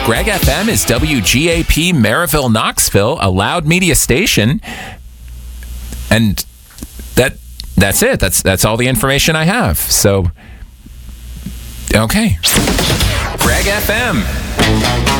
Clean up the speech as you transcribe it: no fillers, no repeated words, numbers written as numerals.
Greg FM is WGAP Maryville, Knoxville, a loud media station. And that's it. That's all the information I have. So, okay. Greg FM.